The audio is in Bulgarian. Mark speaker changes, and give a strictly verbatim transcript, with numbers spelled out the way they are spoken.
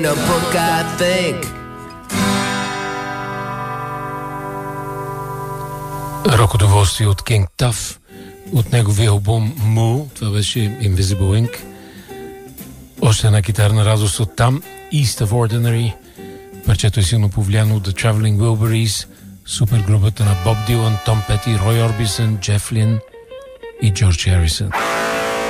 Speaker 1: A book, I think.
Speaker 2: Рок удоволствие от King Tuff, от неговия албум Moo, това беше Invisible Ink. Още една китарна радост от там, East of Ordinary. Парчето е силно повлияно от The Traveling Wilburys, супергрупата на Боб Дилан, Том Пети, Рой Орбисън, Джеф Лин и Джордж Харисън.